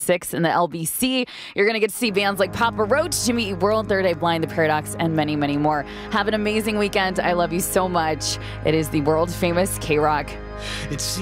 6 in the LBC. You're going to get to see bands like Papa Roach, Jimmy Eat World, Third Eye Blind, The Paradox, and many, many more. Have an amazing weekend. I love you so much. It is the world famous K-Rock.